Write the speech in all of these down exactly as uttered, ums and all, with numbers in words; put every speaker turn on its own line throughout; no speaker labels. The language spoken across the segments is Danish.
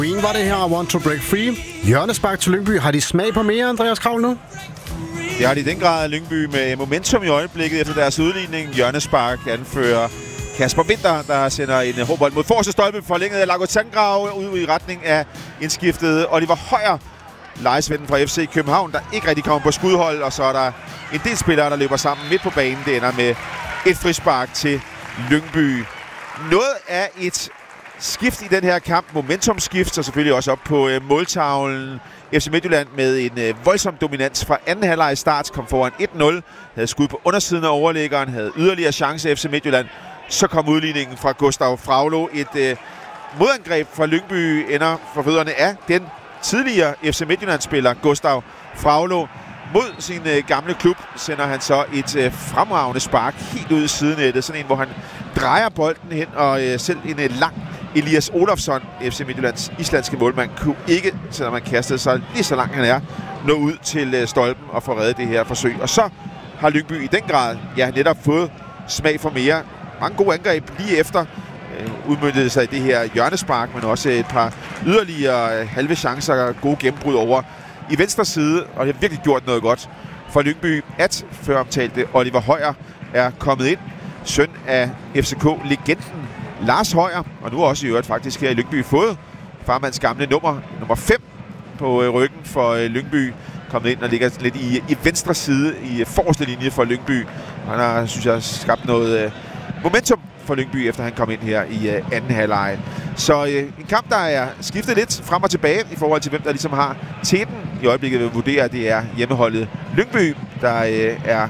Green var det her, Want to Break Free. Hjørnespark til Lyngby. Har de smag på mere, Andreas Kravl, nu?
Det har de i den grad Lyngby med momentum i øjeblikket efter deres udligning. Hjørnespark anfører Kasper Winter, der sender en hårdbold mod forreste stolpe, forlænget af Lago Tangrave ud i retning af indskiftet Oliver Højer, lejesvennen fra F C København, der ikke rigtig kommer på skudhold, og så er der en del spillere, der løber sammen midt på banen. Det ender med et frispark til Lyngby. Noget af et skift i den her kamp, momentumskift, og selvfølgelig også op på øh, måltavlen. F C Midtjylland med en øh, voldsom dominans fra anden halvleg i start, kom foran et nul, havde skud på undersiden af overliggeren, havde yderligere chance F C Midtjylland. Så kom udligningen fra Gustav Fraglo. Et øh, modangreb fra Lyngby ender for fødderne af den tidligere F C Midtjylland-spiller Gustav Fraglo. Mod sin øh, gamle klub sender han så et øh, fremragende spark helt ud i sidenettet. Sådan en, hvor han drejer bolden hen, og øh, selv en øh, lang Elias Olofsson, F C Midtjyllands islandske målmand, kunne ikke, selvom han kastede sig lige så langt han er, nå ud til øh, stolpen og få reddet det her forsøg. Og så har Lyngby i den grad ja, netop fået smag for mere. Mange gode angreb lige efter. Øh, udmøntede sig i det her hjørnespark, men også et par yderligere øh, halve chancer og gode gennembrud over i venstre side, og det har virkelig gjort noget godt for Lyngby, at før omtalte Oliver Højer er kommet ind. Søn af F C K-legenden Lars Højer, og nu også i øvrigt faktisk her i Lyngby fået farmands gamle nummer, nummer fem på øh, ryggen for øh, Lyngby. Kommet ind og ligger lidt i, i venstre side i forreste linje for Lyngby. Han har, synes jeg, skabt noget øh, momentum for Lyngby, efter han kom ind her i øh, anden halvleg. Så øh, en kamp, der er skiftet lidt frem og tilbage i forhold til, hvem der ligesom har teten. I øjeblikket vil vurdere, at det er hjemmeholdet Lyngby, der øh, er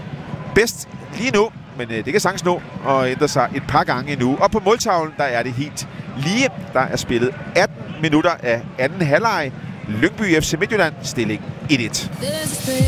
bedst lige nu. Men øh, det kan sagtens nå og ændre sig et par gange endnu. Og på måltavlen, der er det helt lige. Der er spillet atten minutter af anden halvleg. Lyngby F C Midtjylland, stilling et et.